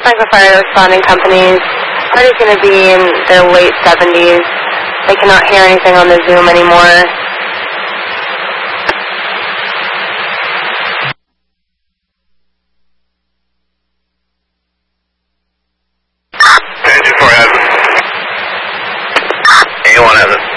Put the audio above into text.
Franklin Fire responding companies. Party's going to be in their late 70s. They cannot hear anything on the Zoom anymore. Engine 4 has it. A1 has it.